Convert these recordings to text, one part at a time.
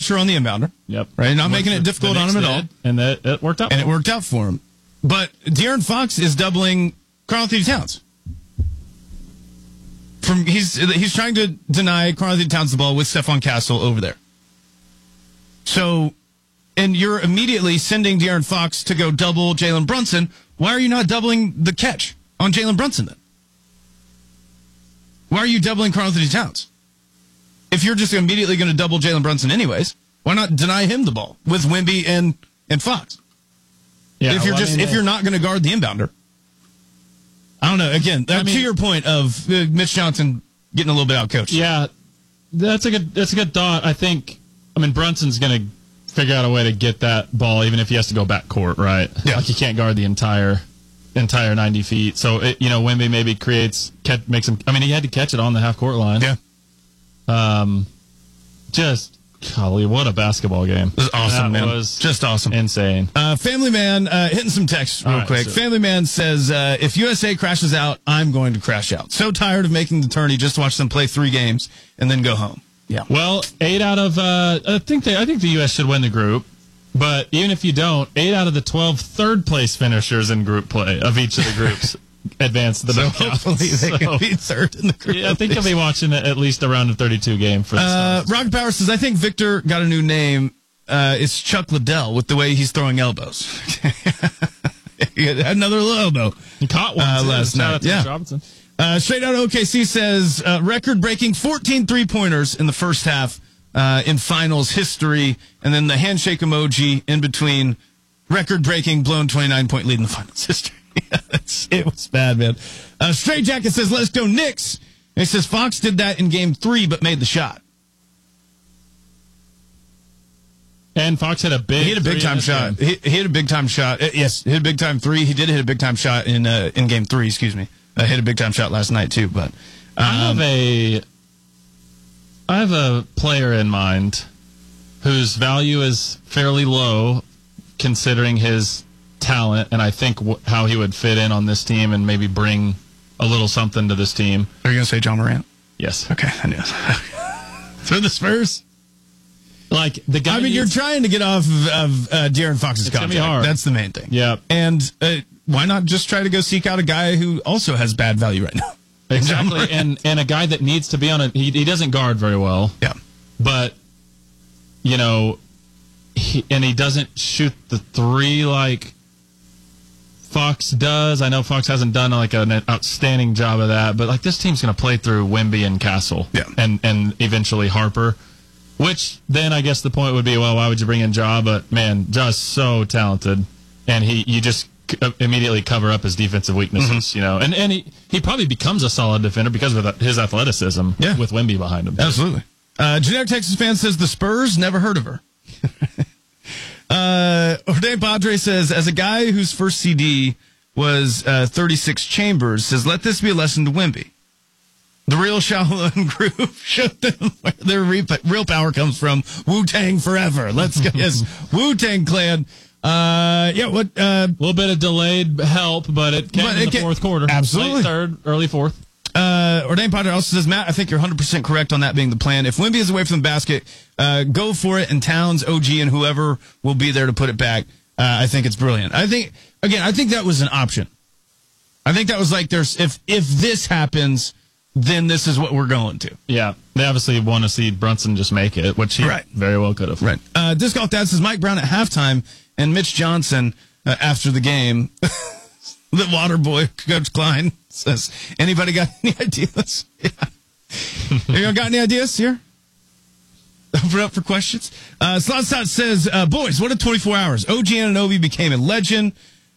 pressure on the inbounder. Yep. Right, not making it difficult on him at all. And it worked out. And it worked out for him. But De'Aaron Fox is doubling Karl-Anthony Towns. He's trying to deny Karl-Anthony Towns the ball with Stephon Castle over there. So, and you're immediately sending De'Aaron Fox to go double Jalen Brunson. Why are you not doubling the catch on Jalen Brunson then? Why are you doubling Karl-Anthony Towns? If you're just immediately going to double Jalen Brunson anyways, why not deny him the ball with Wemby and Fox? Yeah, if you're not going to guard the inbounder. I don't know. Again, to your point of Mitch Johnson getting a little bit outcoached. Yeah, that's a good thought. I think. Brunson's going to figure out a way to get that ball, even if he has to go backcourt, right? Yeah. Like he can't guard the entire 90 feet. So Wemby maybe makes him. He had to catch it on the half court line. Yeah. Golly, what a basketball game. It was awesome, man. Was just awesome. Insane. Family Man, hitting some texts real quick. Sure. Family Man says, if USA crashes out, I'm going to crash out. So tired of making the tourney just to watch them play 3 games and then go home. Yeah. Well, 8 out of, I think the U.S. should win the group. But even if you don't, 8 out of the 12 third-place finishers in group play of each of the groups advance the knockout. Hopefully they can be third in the group. Yeah, I think I'll be watching at least a round of 32 game for this. Rocket Power says, I think Victor got a new name. It's Chuck Liddell with the way he's throwing elbows. He had another little elbow. He caught one last night. Yeah. Robinson. Straight Out OKC says, record-breaking 14 three-pointers in the first half in finals history, and then the handshake emoji in between record-breaking blown 29-point lead in the finals history. It was bad, man. Straight Jacket says, let's go Knicks. And he says, Fox did that in game 3, but made the shot. And Fox hit a big-time shot. He hit a big-time shot. Yes, hit a big-time 3. He did hit a big-time shot in game 3, excuse me. Hit a big-time shot last night, too. But I have a player in mind whose value is fairly low considering his talent, and I think how he would fit in on this team and maybe bring a little something to this team. Are you going to say John Morant? Yes. Okay, I knew it. For the Spurs? Like the guy. You're trying to get off of De'Aaron Fox's contract. Gonna be hard. That's the main thing. Yeah. And why not just try to go seek out a guy who also has bad value right now? Exactly. and a guy that needs to be on he doesn't guard very well. Yeah. But he doesn't shoot the 3 like Fox does. I know Fox hasn't done like an outstanding job of that, but like this team's going to play through Wemby and Castle, and eventually Harper. Which then I guess the point would be, well, why would you bring in Ja? But man, Ja's so talented, and you just immediately cover up his defensive weaknesses, and he probably becomes a solid defender because of his athleticism with Wemby behind him. Absolutely. Generic Texas fan says the Spurs, never heard of her. Ordain Padre says, as a guy whose first CD was 36 Chambers, says, let this be a lesson to Wemby. The real Shaolin group showed them where their real power comes from. Wu-Tang forever. Let's go. Yes, Wu-Tang Clan. A little bit of delayed help, but it came in the fourth quarter. Absolutely. Late third, early fourth. Ordain Padre also says, Matt, I think you're 100% correct on that being the plan. If Wemby is away from the basket, go for it, and Towns, OG, and whoever will be there to put it back. I think it's brilliant. I think that was an option. I think that was like, if this happens, then this is what we're going to. Yeah. They obviously want to see Brunson just make it, which he very well could have. Right. Disc Golf Dad says Mike Brown at halftime and Mitch Johnson after the game. The water boy, Coach Klein, says, anybody got any ideas? Yeah. You got any ideas here? Open up for questions. Slotstop says, boys, what a 24 hours. OG Anunoby became a legend.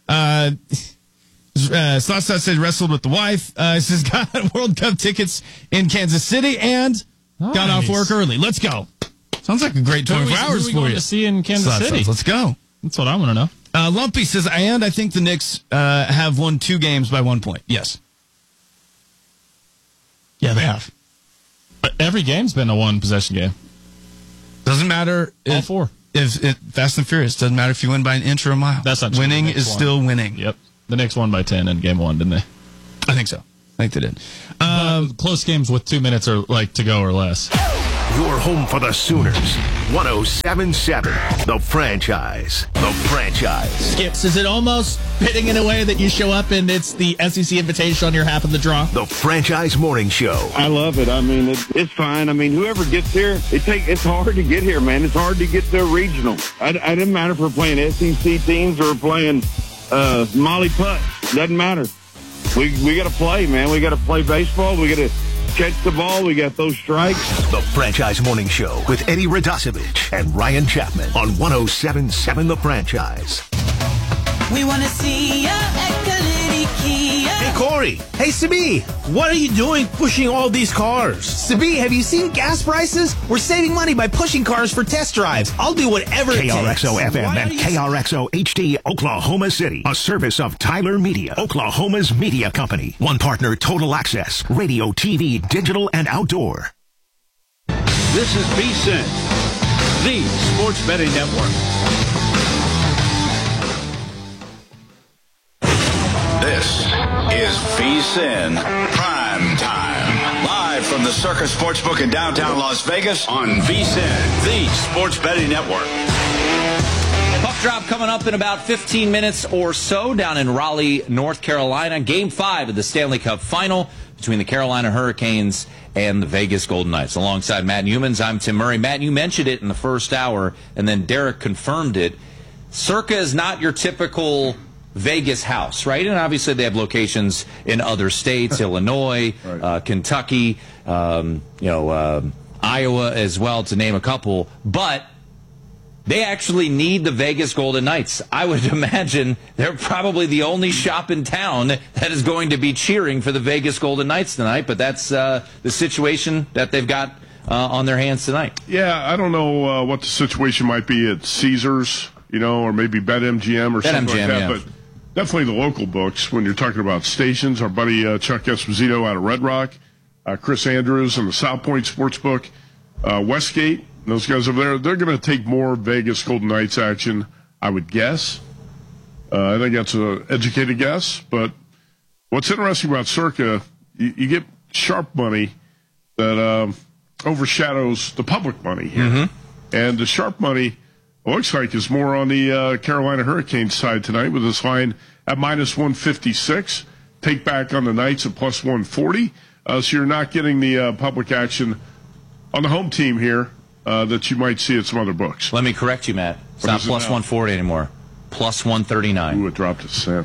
Slotstop said wrestled with the wife. Says got World Cup tickets in Kansas City and got off work early. Let's go. Sounds like a great 24 hours for you. To see in Kansas City. Let's go. That's what I want to know. Lumpy says, I think the Knicks have won 2 games by 1 point. Yes. Yeah, they have. But every game's been a 1-possession game. Doesn't matter. All 4. If Fast and Furious, doesn't matter if you win by an inch or a mile. That's not true. Winning is still winning. Yep. The Knicks won by 10 in game 1, didn't they? I think so. I think they did. Close games with 2 minutes or to go or less. Your home for the Sooners. 107.7. The Franchise. The Franchise. Skips, is it almost fitting in a way that you show up and it's the SEC invitation on your half of the draw? The Franchise Morning Show. I love it. I mean, it's fine. I mean, whoever gets here, it's hard to get here, man. It's hard to get to a regional. It doesn't matter if we're playing SEC teams or playing Molly Putt. Doesn't matter. We got to play, man. We got to play baseball. We got to catch the ball. We got those strikes. The Franchise Morning Show with Eddie Radosevich and Ryan Chapman on 107.7 The Franchise. We want to see ya at Kalidi Kia. Hey, Corey. Hey, Sabi. What are you doing pushing all these cars? Sabi, have you seen gas prices? We're saving money by pushing cars for test drives. I'll do whatever it takes. KRXO FM and KRXO HD, Oklahoma City. A service of Tyler Media, Oklahoma's media company. One partner, Total Access. Radio, TV, digital, and outdoor. This is VSiN, the sports betting network. This is VSiN Prime Time. Live from the Circus Sportsbook in downtown Las Vegas on VSiN, the sports betting network. Puck drop coming up in about 15 minutes or so down in Raleigh, North Carolina. Game 5 of the Stanley Cup Final between the Carolina Hurricanes and the Vegas Golden Knights. Alongside Matt Humans, I'm Tim Murray. Matt, you mentioned it in the first hour, and then Derek confirmed it. Circa is not your typical Vegas house, right? And obviously they have locations in other states, Illinois, right. Kentucky, Iowa as well, to name a couple. But they actually need the Vegas Golden Knights. I would imagine they're probably the only shop in town that is going to be cheering for the Vegas Golden Knights tonight. But that's the situation that they've got on their hands tonight. Yeah, I don't know what the situation might be at Caesars, or maybe BetMGM or something like that. Yeah. But definitely the local books when you're talking about stations. Our buddy Chuck Esposito out of Red Rock, Chris Andrews and the South Point Sportsbook, Westgate, those guys over there, they're going to take more Vegas Golden Knights action, I would guess. I think that's an educated guess. But what's interesting about Circa, you get sharp money that overshadows the public money here. Mm-hmm. And the sharp money, it looks like, is more on the Carolina Hurricanes side tonight with this line at minus 156. Take back on the Knights at plus 140. So you're not getting the public action on the home team here that you might see at some other books. Let me correct you, Matt. It's not plus 140 anymore. Plus 139. Ooh, it dropped a cent.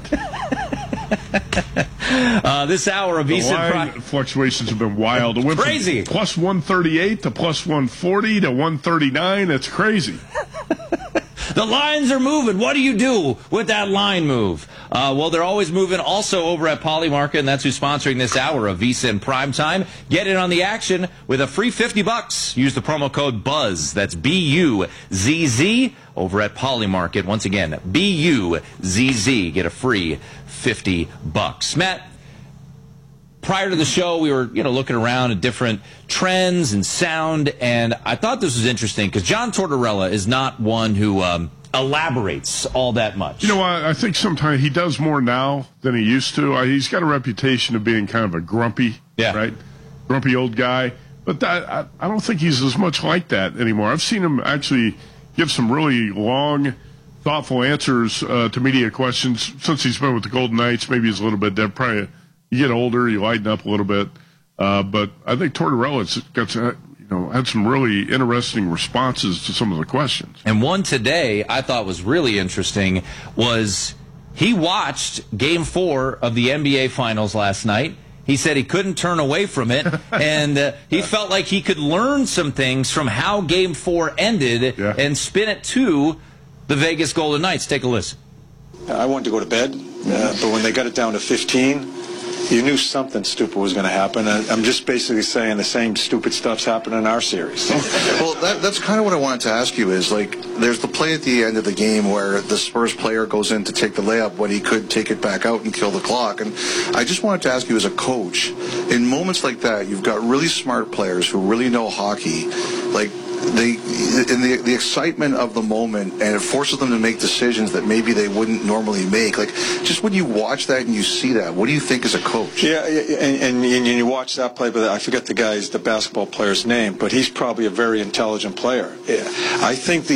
This hour of VSiN Prime fluctuations have been wild. It went crazy. From plus 138 to plus 140 to 139. It's crazy. The lines are moving. What do you do with that line move? Well, they're always moving also over at Polymarket, and that's who's sponsoring this hour of VSiN Primetime. Get in on the action with a free $50. Use the promo code BUZZ. That's BUZZ over at Polymarket. Once again, BUZZ. Get a free $50. Matt, prior to the show, we were looking around at different trends and sound, and I thought this was interesting because John Tortorella is not one who elaborates all that much. I think sometimes he does more now than he used to. He's got a reputation of being kind of a grumpy, grumpy old guy, but I don't think he's as much like that anymore. I've seen him actually give some really long, thoughtful answers to media questions since he's been with the Golden Knights. Maybe he's a little bit dead. Probably you get older, you lighten up a little bit. But I think Tortorella's got had some really interesting responses to some of the questions. And one today I thought was really interesting was he watched Game 4 of the NBA Finals last night. He said he couldn't turn away from it, and he felt like he could learn some things from how Game 4 ended and spin it to the Vegas Golden Knights. Take a listen. I wanted to go to bed, but when they got it down to 15, you knew something stupid was going to happen. I'm just basically saying the same stupid stuff's happening in our series. Well, that's kind of what I wanted to ask you is, there's the play at the end of the game where the Spurs player goes in to take the layup when he could take it back out and kill the clock. And I just wanted to ask you as a coach, in moments like that, you've got really smart players who really know hockey. the excitement of the moment, and it forces them to make decisions that maybe they wouldn't normally make. Like, just when you watch that and you see that, what do you think as a coach? Yeah, and you watch that play, but I forget the basketball player's name, but he's probably a very intelligent player. I think the